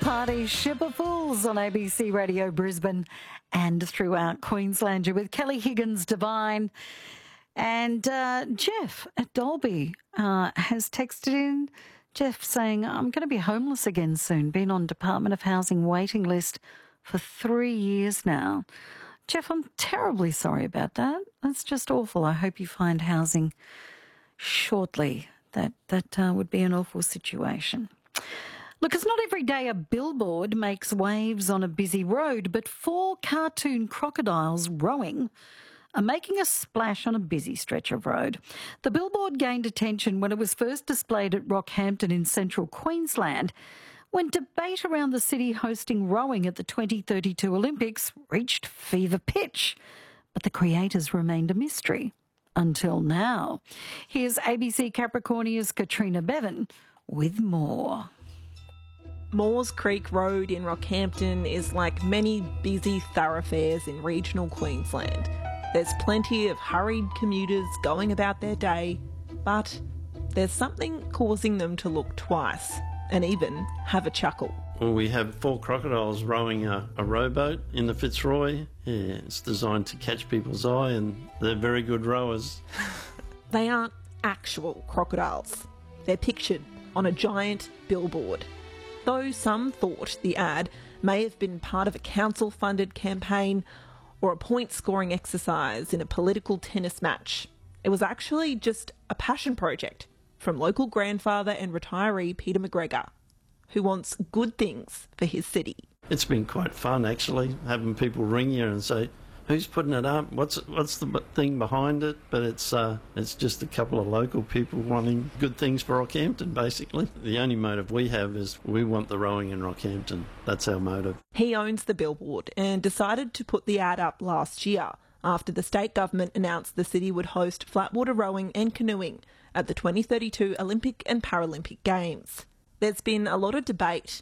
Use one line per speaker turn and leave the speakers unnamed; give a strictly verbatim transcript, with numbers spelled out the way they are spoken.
Party Shipperfuls on A B C Radio Brisbane and throughout Queensland. You're with Kelly Higgins Divine. And uh, Jeff at Dalby uh, has texted in, Jeff saying, I'm going to be homeless again soon. Been on Department of Housing waiting list for three years now. Jeff, I'm terribly sorry about that. That's just awful. I hope you find housing shortly. That, that uh, would be an awful situation. Look, it's not every day a billboard makes waves on a busy road, but four cartoon crocodiles rowing are making a splash on a busy stretch of road. The billboard gained attention when it was first displayed at Rockhampton in central Queensland, when debate around the city hosting rowing at the twenty thirty-two Olympics reached fever pitch. But the creators remained a mystery until now. Here's A B C Capricornia's Katrina Bevan with more.
Moores Creek Road in Rockhampton is like many busy thoroughfares in regional Queensland. There's plenty of hurried commuters going about their day, but there's something causing them to look twice and even have a chuckle.
Well, we have four crocodiles rowing a, a rowboat in the Fitzroy. Yeah, it's designed to catch people's eye and they're very good rowers.
They aren't actual crocodiles. They're pictured on a giant billboard. Though some thought the ad may have been part of a council-funded campaign or a point-scoring exercise in a political tennis match, it was actually just a passion project from local grandfather and retiree Peter McGregor, who wants good things for his city.
It's been quite fun, actually, having people ring you and say, who's putting it up? What's what's the thing behind it? But it's uh, it's just a couple of local people wanting good things for Rockhampton, basically. The only motive we have is we want the rowing in Rockhampton. That's our motive.
He owns the billboard and decided to put the ad up last year after the state government announced the city would host flatwater rowing and canoeing at the twenty thirty-two Olympic and Paralympic Games. There's been a lot of debate